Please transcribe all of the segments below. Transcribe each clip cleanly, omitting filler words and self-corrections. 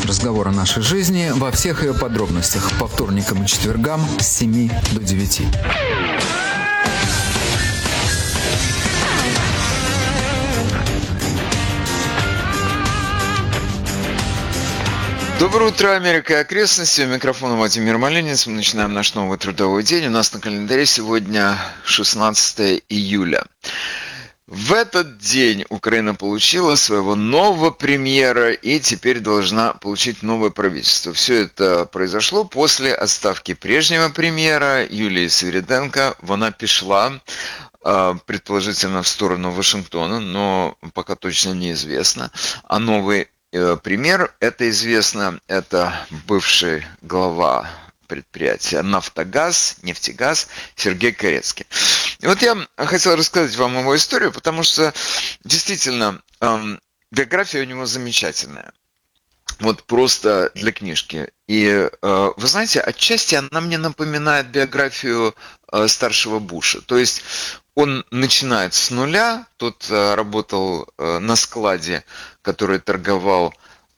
Разговор о нашей жизни во всех ее подробностях по вторникам и четвергам с 7 до 9. Доброе утро, Америка и окрестности. У микрофона Владимир Малинец. Мы начинаем наш новый трудовой день. У нас на календаре сегодня 16 июля. В этот день Украина получила своего нового премьера и теперь должна получить новое правительство. Все это произошло после отставки прежнего премьера Юлии Свириденко. Она пішла, предположительно, в сторону Вашингтона, но пока точно неизвестно. А новый премьер, это известно, это бывший глава предприятия «Нафтогаз», «Нефтегаз» Сергей Карецкий. И вот я хотел рассказать вам его историю, потому что действительно биография у него замечательная. Вот просто для книжки. И вы знаете, отчасти она мне напоминает биографию старшего Буша. То есть он начинает с нуля, тот работал на складе, который торговал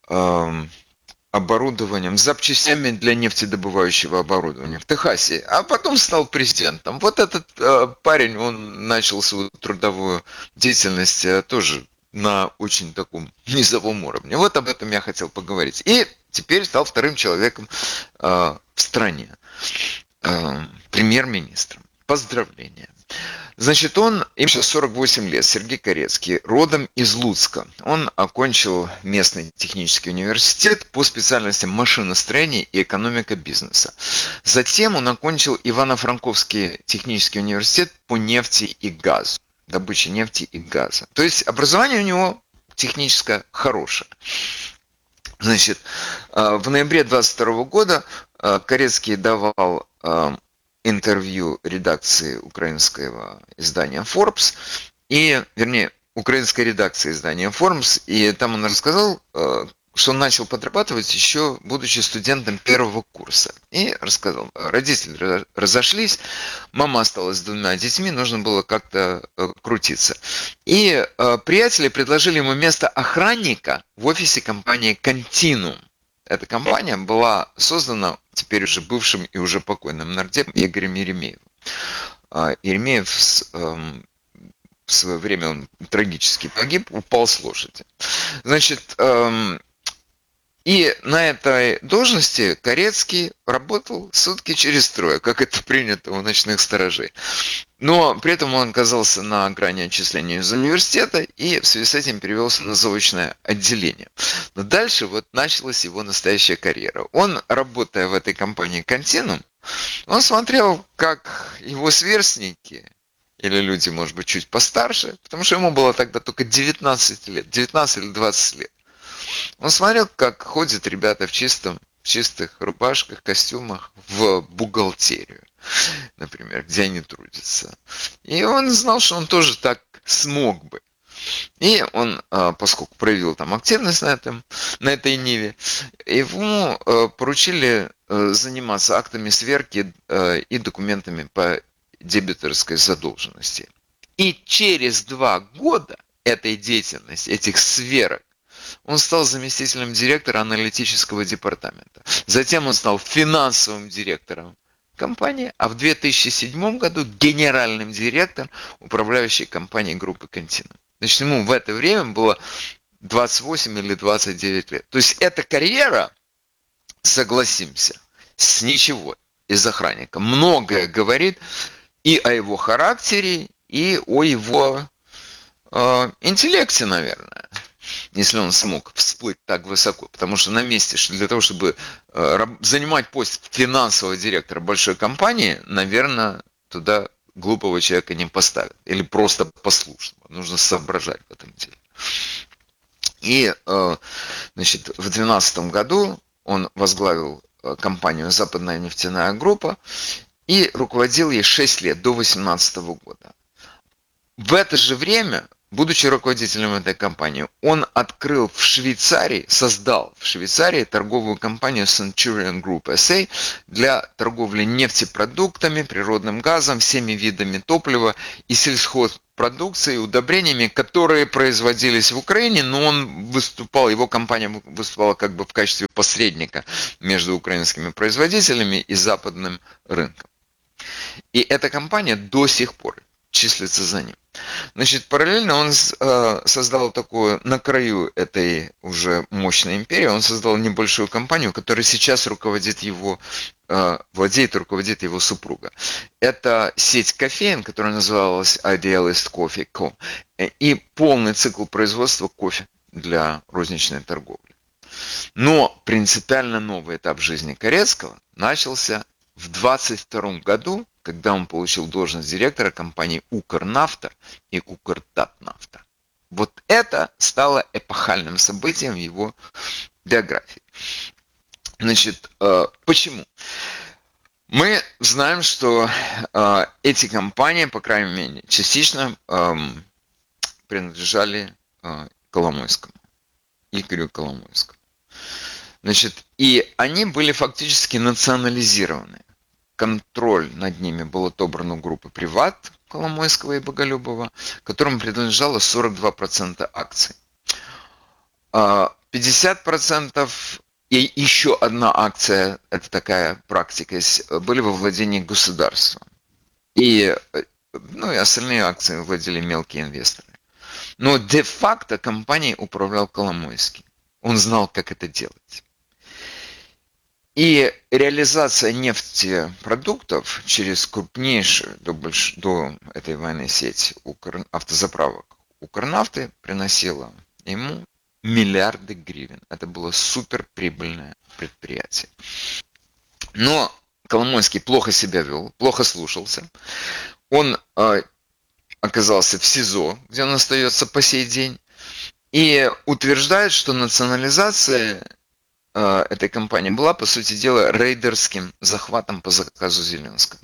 оборудованием, запчастями для нефтедобывающего оборудования в Техасе, а потом стал президентом. Вот этот парень, он начал свою трудовую деятельность тоже на очень таком низовом уровне. Вот об этом я хотел поговорить. И теперь стал вторым человеком в стране, премьер-министром. Поздравления. Значит, ему сейчас 48 лет, Сергей Карецкий, родом из Луцка. Он окончил местный технический университет по специальностям машиностроения и экономика бизнеса. Затем он окончил Ивано-Франковский технический университет по нефти и газу, добыче нефти и газа. То есть образование у него техническое хорошее. Значит, в ноябре 22 года Карецкий давал интервью редакции украинского издания Forbes, украинской редакции издания Forbes, и там он рассказал, что он начал подрабатывать еще будучи студентом первого курса. И рассказал, родители разошлись, мама осталась с 2 детьми, нужно было как-то крутиться. И приятели предложили ему место охранника в офисе компании Continuum. Эта компания была создана теперь уже бывшим и уже покойным нардепом Игорем Еремеевым. Еремеев в свое время он трагически погиб, упал с лошади. Значит, и на этой должности Карецкий работал сутки через трое, как это принято у ночных сторожей. Но при этом он оказался на грани отчисления из университета и в связи с этим перевелся на заочное отделение. Но дальше вот началась его настоящая карьера. Он, работая в этой компании Continuum, он смотрел, как его сверстники, или люди, может быть, чуть постарше, потому что ему было тогда только 19 лет, 19 или 20 лет. Он смотрел, как ходят ребята в чистых рубашках, костюмах в бухгалтерию, например, где они трудятся. И он знал, что он тоже так смог бы. И он, поскольку проявил там активность на этой ниве, ему поручили заниматься актами сверки и документами по дебиторской задолженности. И через 2 года этой деятельности, этих сверок, он стал заместителем директора аналитического департамента. Затем он стал финансовым директором компании, а в 2007 году генеральным директором управляющей компании группы Continuum. Значит, ему в это время было 28 или 29 лет. То есть эта карьера, согласимся, с ничего из охранника многое говорит и о его характере, и о его интеллекте, наверное, если он смог всплыть так высоко. Потому что на месте, для того, чтобы занимать пост финансового директора большой компании, наверное, туда глупого человека не поставят. Или просто послушного. Нужно соображать в этом деле. И, значит, в 2012 году он возглавил компанию «Западная нефтяная группа» и руководил ей 6 лет, до 2018 года. В это же время, будучи руководителем этой компании, он открыл в Швейцарии, создал в Швейцарии торговую компанию Centurion Group SA для торговли нефтепродуктами, природным газом, всеми видами топлива и продукцией, удобрениями, которые производились в Украине, но его компания выступала как бы в качестве посредника между украинскими производителями и западным рынком. И эта компания до сих пор числится за ним. Значит, параллельно он создал такую, на краю этой уже мощной империи, он создал небольшую компанию, которая сейчас руководит его супруга. Это сеть кофеен, которая называлась Idealist Coffee Co. И полный цикл производства кофе для розничной торговли. Но принципиально новый этап жизни Корецкого начался в 22 году, когда он получил должность директора компаний Укрнафта и Укртатнафта. Вот это стало эпохальным событием в его биографии. Значит, почему? Мы знаем, что эти компании, по крайней мере, частично принадлежали Коломойскому, Игорю Коломойскому. Значит, и они были фактически национализированы. Контроль над ними был отобран у группы «Приват» Коломойского и Боголюбова, которым принадлежало 42% акций. 50% и еще одна акция, это такая практика, были во владении государства. И остальные акции владели мелкие инвесторы. Но де-факто компанией управлял Коломойский. Он знал, как это делать. И реализация нефтепродуктов через крупнейшую до этой войны сеть автозаправок Укрнафты приносила ему миллиарды гривен. Это было суперприбыльное предприятие. Но Коломойский плохо себя вел, плохо слушался. Он оказался в СИЗО, где он остается по сей день, и утверждает, что национализация этой компании была, по сути дела, рейдерским захватом по заказу Зеленского.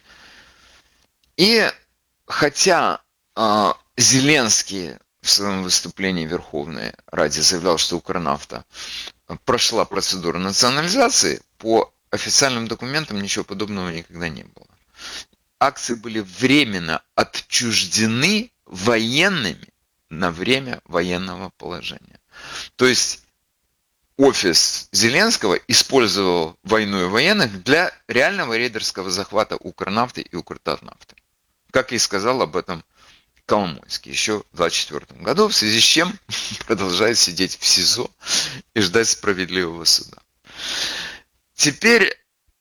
И хотя Зеленский в своем выступлении в Верховной Раде заявлял, что Укрнафта прошла процедуру национализации, по официальным документам ничего подобного никогда не было. Акции были временно отчуждены военными на время военного положения. То есть офис Зеленского использовал войну и военных для реального рейдерского захвата Укрнафты и Укртатнафты. Как и сказал об этом Коломойский еще в 1924 году, в связи с чем продолжает сидеть в СИЗО и ждать справедливого суда. Теперь,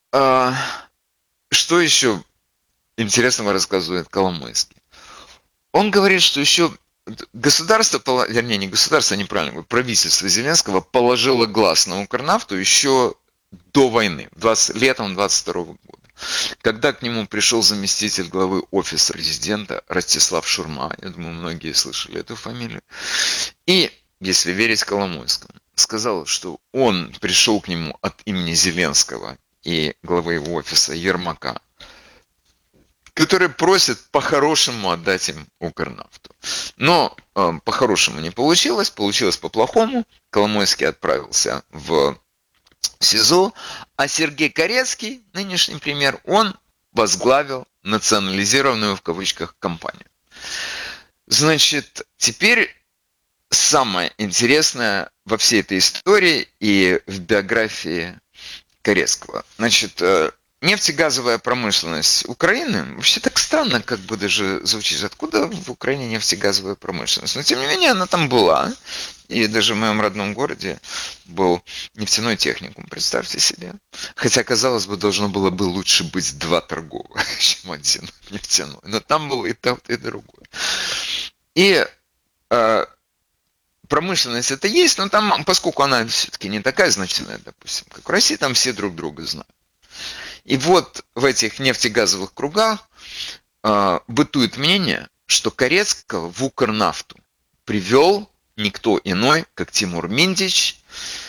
что еще интересного рассказывает Коломойский? Он говорит, что еще государство, вернее, не государство, неправильно говорю, правительство Зеленского положило глаз на Укрнафту еще до войны, летом 22 года, когда к нему пришел заместитель главы офиса президента Ростислав Шурма, я думаю, многие слышали эту фамилию, и, если верить Коломойскому, сказал, что он пришел к нему от имени Зеленского и главы его офиса Ермака, который просит по-хорошему отдать им Укрнафту. Но по-хорошему не получилось, получилось по-плохому. Коломойский отправился в СИЗО, а Сергей Корецкий, нынешний премьер, он возглавил национализированную в кавычках компанию. Значит, теперь самое интересное во всей этой истории и в биографии Корецкого. Значит, нефтегазовая промышленность Украины, вообще так странно, как бы даже звучит, откуда в Украине нефтегазовая промышленность. Но тем не менее она там была. И даже в моем родном городе был нефтяной техникум, представьте себе. Хотя, казалось бы, должно было бы лучше быть два торговых, чем один нефтяной. Но там было и то, и другое. И промышленность это есть, но там, поскольку она все-таки не такая значительная, допустим, как в России, там все друг друга знают. И вот в этих нефтегазовых кругах бытует мнение, что Корецкого в Укрнафту привел никто иной, как Тимур Миндич,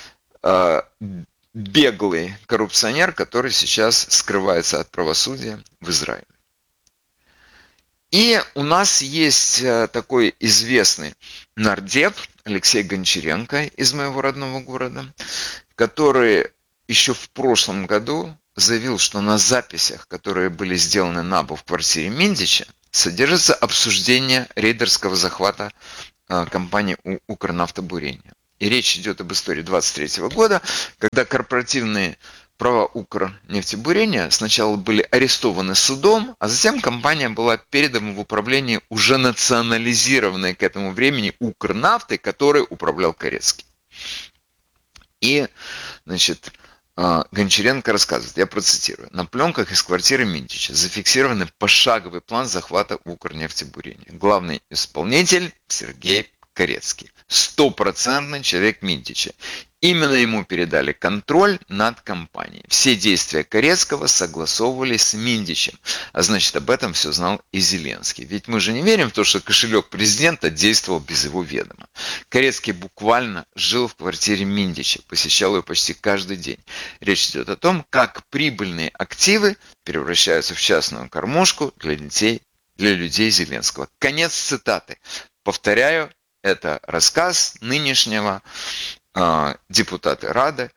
беглый коррупционер, который сейчас скрывается от правосудия в Израиле. И у нас есть такой известный нардеп Алексей Гончаренко из моего родного города, который еще в прошлом году заявил, что на записях, которые были сделаны набу в квартире Миндича, содержится обсуждение рейдерского захвата компании «Укрнафтобурение». И речь идет об истории 23 года, когда корпоративные права «Укрнефтебурения» сначала были арестованы судом, а затем компания была передана в управление уже национализированной к этому времени «Укрнафтой», которой управлял Корецкий. И, значит, Гончаренко рассказывает, я процитирую: на пленках из квартиры Минтича зафиксирован пошаговый план захвата Укрнефтебурения. Главный исполнитель Сергей Корецкий, стопроцентный человек Минтича. Именно ему передали контроль над компанией. Все действия Корецкого согласовывались с Минтичем, а значит, об этом все знал и Зеленский. Ведь мы же не верим в то, что кошелек президента действовал без его ведома. Корецкий буквально жил в квартире Минтича, посещал ее почти каждый день. Речь идет о том, как прибыльные активы превращаются в частную кормушку для людей Зеленского. Конец цитаты. Повторяю, это рассказ нынешнего депутата Рады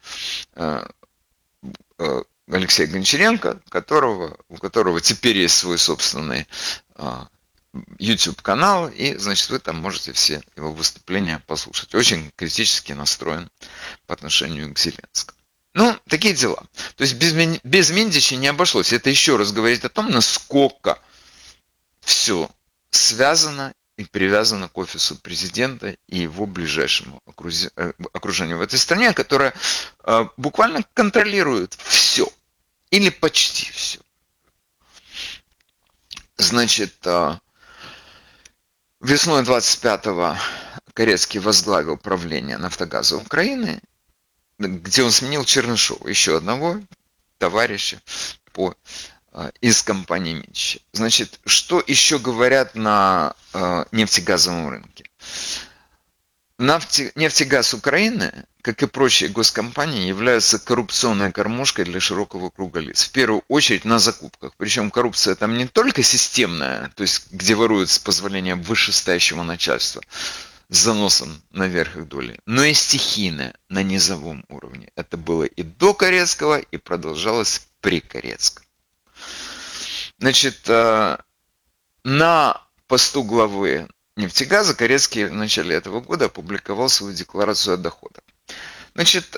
Алексея Гончаренко, у которого теперь есть свой собственный YouTube-канал, и, значит, вы там можете все его выступления послушать. Очень критически настроен по отношению к Зеленскому. Ну, такие дела. То есть без Минтича не обошлось. Это еще раз говорит о том, насколько все связано и привязано к офису президента и его ближайшему окружению в этой стране, которое буквально контролирует все или почти все. Значит, весной 25-го Корецкий возглавил правление «Нафтогаза Украины», где он сменил Чернышова, еще одного товарища из компании Минтича. Значит, что еще говорят на нефтегазовом рынке? Нефтегаз Украины, как и прочие госкомпании, являются коррупционной кормушкой для широкого круга лиц. В первую очередь на закупках. Причем коррупция там не только системная, то есть где воруют с позволения вышестоящего начальства с заносом наверх их доли, но и стихийная на низовом уровне. Это было и до Корецкого, и продолжалось при Корецком. Значит, на посту главы нефтегаза Корецкий в начале этого года опубликовал свою декларацию о доходах. Значит,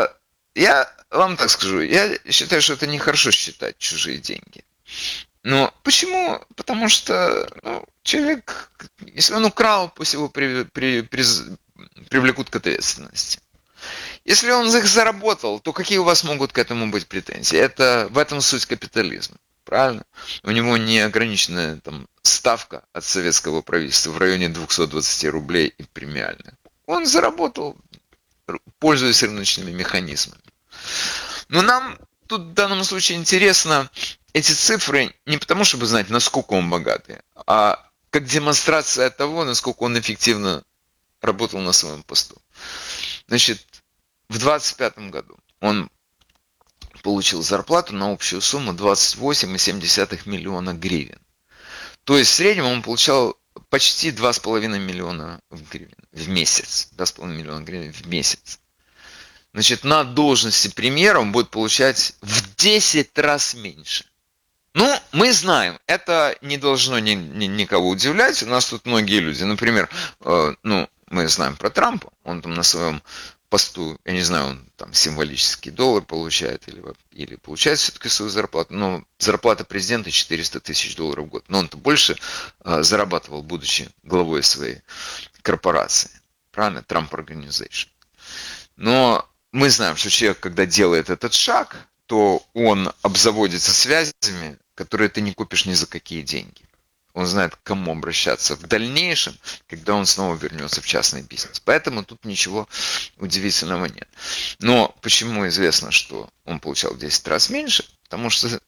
я вам так скажу, я считаю, что это нехорошо считать чужие деньги. Но почему? Потому что человек, если он украл, пусть его привлекут к ответственности. Если он их заработал, то какие у вас могут к этому быть претензии? В этом суть капитализма. Правильно? У него неограниченная там ставка от советского правительства в районе 220 рублей и премиальная. Он заработал, пользуясь рыночными механизмами. Но нам тут в данном случае интересно эти цифры не потому, чтобы знать, насколько он богатый, а как демонстрация того, насколько он эффективно работал на своем посту. Значит, в 2025 году он получил зарплату на общую сумму 28,7 миллиона гривен. То есть в среднем он получал почти 2,5 миллиона гривен в месяц. 2,5 миллиона гривен в месяц. Значит, на должности премьера он будет получать в 10 раз меньше. Ну, мы знаем, это не должно никого удивлять. У нас тут многие люди, например, мы знаем про Трампа, он там на своем посту, я не знаю, он там символический доллар получает или получает все-таки свою зарплату, но зарплата президента 400 тысяч долларов в год. Но он-то больше зарабатывал, будучи главой своей корпорации. Правильно? Trump Organization. Но мы знаем, что человек, когда делает этот шаг, то он обзаводится связями, которые ты не купишь ни за какие деньги. Он знает, к кому обращаться в дальнейшем, когда он снова вернется в частный бизнес. Поэтому тут ничего удивительного нет. Но почему известно, что он получал в 10 раз меньше? Потому что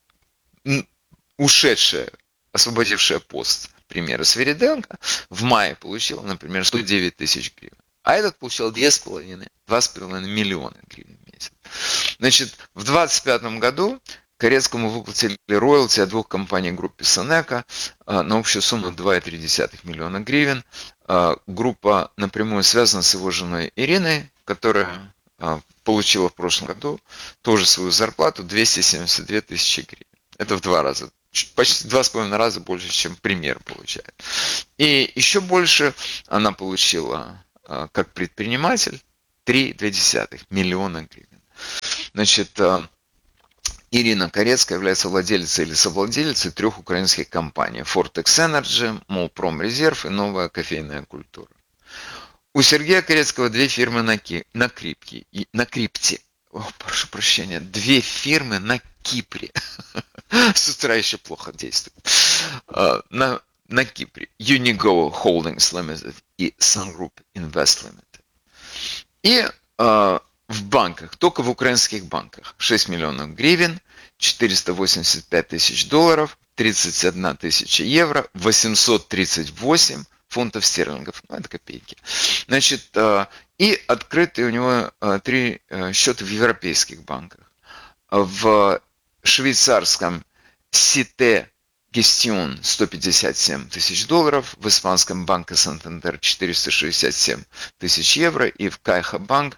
ушедшая, освободившая пост премьера Свириденко в мае получила, например, 109 тысяч гривен. А этот получал 2,5 миллиона гривен в месяц. Значит, в 2025 году Корецкому выплатили роялти от двух компаний группы Сенека на общую сумму 2,3 миллиона гривен. Группа напрямую связана с его женой Ириной, которая получила в прошлом году тоже свою зарплату 272 тысячи гривен. Это в 2 раза почти 2,5 раза больше, чем премьер получает. И еще больше она получила как предприниматель 3,2 миллиона гривен. Значит, Ирина Корецкая является владелицей или совладелицей 3 украинских компаний: Fortex Energy, Молпром Резерв и Новая кофейная культура. У Сергея Корецкого 2 фирмы на крипте. Прошу прощения, 2 фирмы на Кипре. С утра еще плохо действует. На Кипре. Unigo Holdings Limited и Sun Invest Limited. И в банках, только в украинских банках, 6 миллионов гривен, 485 тысяч долларов, 31 тысяча евро, 838 фунтов стерлингов. Ну, это копейки. Значит, и открыты у него 3 счета в европейских банках. В швейцарском Cité Gestion 157 тысяч долларов, в испанском банке Сантандер 467 тысяч евро и в Кайха Банк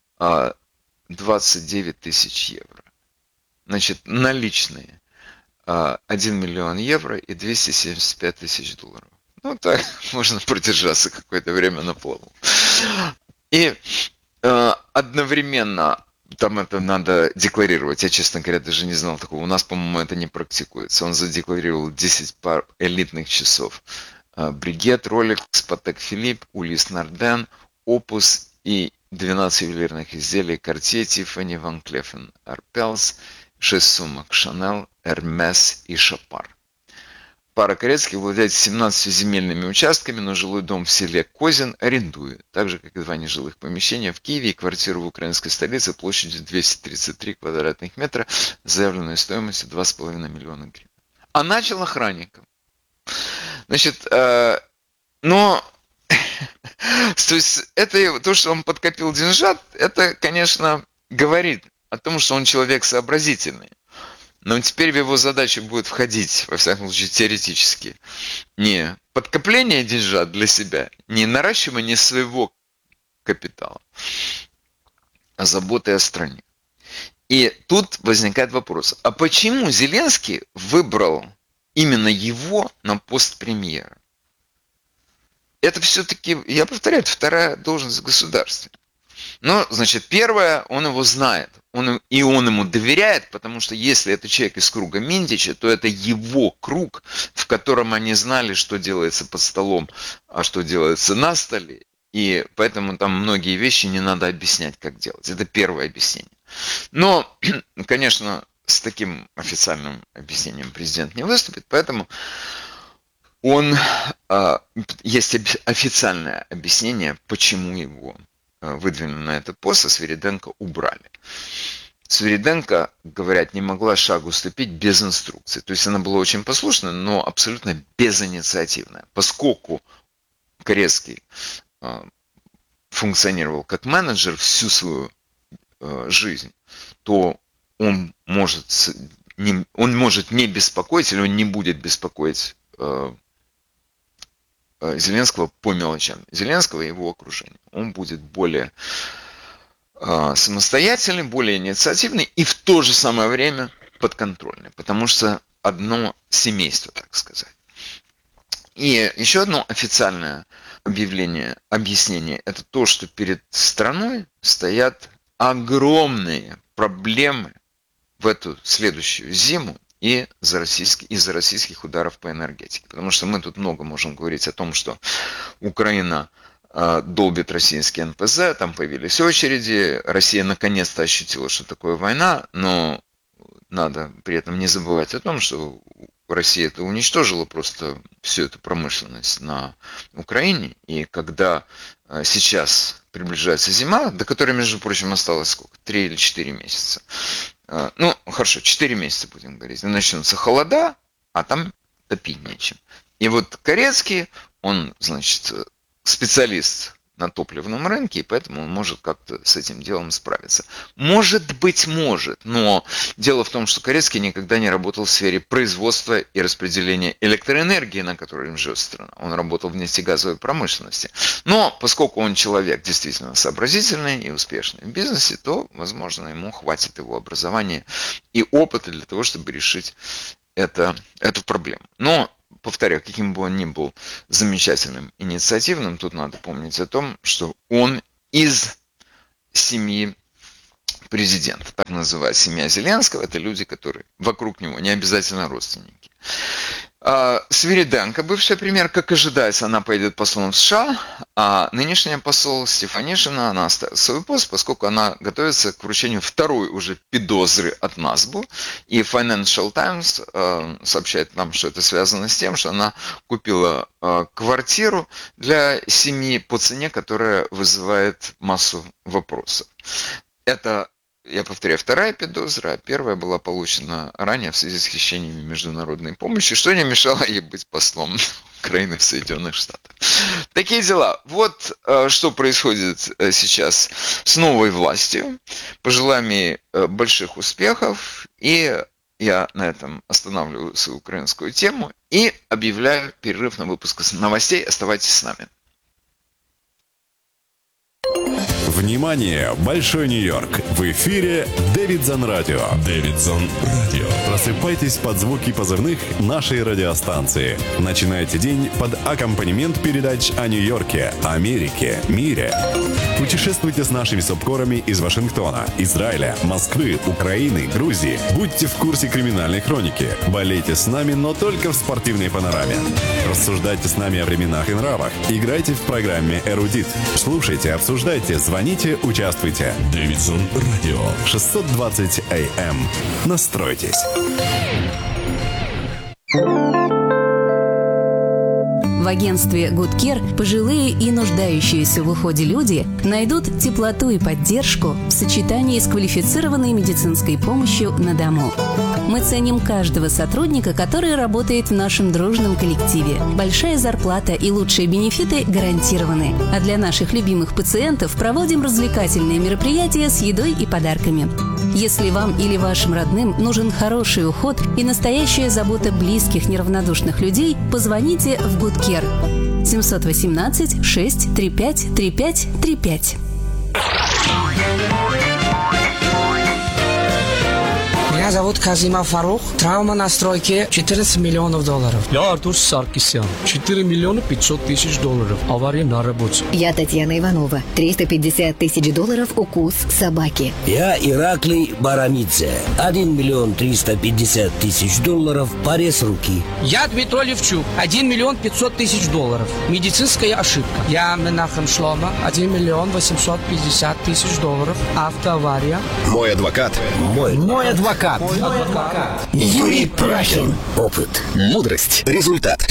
29 тысяч евро. Значит, наличные 1 миллион евро и 275 тысяч долларов. Ну, так можно продержаться какое-то время на плаву. И одновременно там это надо декларировать. Я, честно говоря, даже не знал такого. У нас, по-моему, это не практикуется. Он задекларировал 10 пар элитных часов. Бригет, Rolex, Patek Philippe, Улис Нарден, Opus и 12 ювелирных изделий Cartier, Tiffany, Van Cleef & Arpels, 6 сумок Chanel, Hermes и Chopard. Пара Корецких владеет 17 земельными участками, но жилой дом в селе Козин арендует, так же, как и 2 нежилых помещения в Киеве и квартиру в украинской столице площадью 233 квадратных метра с заявленной стоимостью 2,5 миллиона гривен. А начал охранником. Значит, но то есть это то, что он подкопил деньжат, это, конечно, говорит о том, что он человек сообразительный. Но теперь в его задачу будет входить, во всяком случае, теоретически, не подкопление деньжат для себя, не наращивание своего капитала, а заботы о стране. И тут возникает вопрос, а почему Зеленский выбрал именно его на пост премьера? Это все-таки, я повторяю, 2-я должность в государстве. Но, значит, 1-я, он его знает, он ему доверяет, потому что если это человек из круга Минтича, то это его круг, в котором они знали, что делается под столом, а что делается на столе, и поэтому там многие вещи не надо объяснять, как делать. Это 1-е объяснение. Но, конечно, с таким официальным объяснением президент не выступит, поэтому есть официальное объяснение, почему его выдвинули на этот пост, а Свириденко убрали. Свириденко, говорят, не могла шагу ступить без инструкции. То есть она была очень послушная, но абсолютно безинициативная. Поскольку Корецкий функционировал как менеджер всю свою жизнь, то он может не беспокоить, или он не будет беспокоить Зеленского по мелочам. Зеленского и его окружения. Он будет более самостоятельный, более инициативный и в то же самое время подконтрольный. Потому что одно семейство, так сказать. И еще одно официальное объяснение, это то, что перед страной стоят огромные проблемы в эту следующую зиму из-за российских ударов по энергетике. Потому что мы тут много можем говорить о том, что Украина долбит российский НПЗ, там появились очереди, Россия наконец-то ощутила, что такое война, но надо при этом не забывать о том, что Россия это уничтожила просто всю эту промышленность на Украине, и когда сейчас приближается зима, до которой, между прочим, осталось сколько? 3 или 4 месяца. Ну, хорошо, 4 месяца будем говорить. Начнутся холода, а там топить нечем. И вот Корецкий, он, значит, специалист на топливном рынке, и поэтому он может как-то с этим делом справиться. Может быть, может, но дело в том, что Корецкий никогда не работал в сфере производства и распределения электроэнергии, на которой живет страна. Он работал в нефтегазовой промышленности. Но поскольку он человек действительно сообразительный и успешный в бизнесе, то, возможно, ему хватит его образования и опыта для того, чтобы решить эту проблему. Но, повторяю, каким бы он ни был замечательным, инициативным, тут надо помнить о том, что он из семьи президента. Так называют семья Зеленского. Это люди, которые вокруг него, не обязательно родственники. Свириденко, бывший премьер, как ожидается, она пойдет послом в США, а нынешняя посол Стефанишина, она оставит свой пост, поскольку она готовится к вручению второй уже подозры от НАСБУ. И Financial Times сообщает нам, что это связано с тем, что она купила квартиру для семьи по цене, которая вызывает массу вопросов. Это, я повторяю, вторая подозра, а первая была получена ранее в связи с хищениями международной помощи, что не мешало ей быть послом Украины в Соединенных Штатах. Такие дела. Вот что происходит сейчас с новой властью. Пожелаем ей больших успехов. И я на этом останавливаю свою украинскую тему и объявляю перерыв на выпуск новостей. Оставайтесь с нами. Внимание! Большой Нью-Йорк! В эфире Дэвидсон Радио. Дэвидсон Радио. Просыпайтесь под звуки позывных нашей радиостанции. Начинайте день под аккомпанемент передач о Нью-Йорке, Америке, мире. Путешествуйте с нашими субкорами из Вашингтона, Израиля, Москвы, Украины, Грузии. Будьте в курсе криминальной хроники. Болейте с нами, но только в спортивной панораме. Рассуждайте с нами о временах и нравах. Играйте в программе «Эрудит». Слушайте, обсуждайте, звоните, участвуйте. Дэвидсон Радио. 620 АМ. Настройтесь. В агентстве Good Care пожилые и нуждающиеся в уходе люди найдут теплоту и поддержку в сочетании с квалифицированной медицинской помощью на дому. Мы ценим каждого сотрудника, который работает в нашем дружном коллективе. Большая зарплата и лучшие бенефиты гарантированы. А для наших любимых пациентов проводим развлекательные мероприятия с едой и подарками. Если вам или вашим родным нужен хороший уход и настоящая забота близких неравнодушных людей, позвоните в Good Care 718 635 3535. Меня зовут Казимов Фарух. Травма на стройке $14 миллионов. Я Артур Саркисян. 4 миллиона 500 тысяч долларов. Авария на работе. Я Татьяна Иванова. $350 тысяч укус собаки. Я Ираклий Барамидзе. 1 миллион 350 тысяч долларов. Порез руки. Я Дмитрий Левчук. 1 миллион 500 тысяч долларов. Медицинская ошибка. Я Менахем Шлома. 1 миллион 850 тысяч долларов. Автоавария. Мой адвокат. Мой адвокат. Юрий Прахин. Опыт. Мудрость. Результат.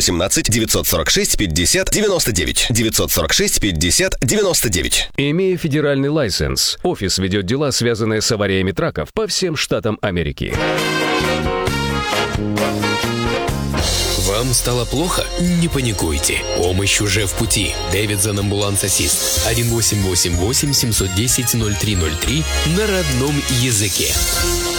718-946-50-99. 946-50-99. Имея федеральный лайсенс, офис ведет дела, связанные с авариями траков по всем штатам Америки. Вам стало плохо? Не паникуйте. Помощь уже в пути. Дэвидсон Амбуланс Ассист. 1888 710 0303 на родном языке.